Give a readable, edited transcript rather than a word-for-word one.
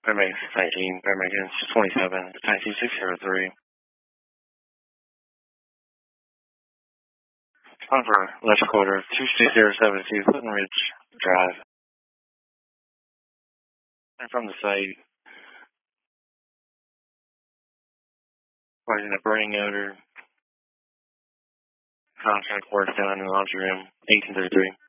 Fairbanks 19, Fairbanks 27, 19603. On for electrical order 26072 Clinton Ridge Drive. And from the site, finding a burning odor. Contract work done in the laundry room, 1833.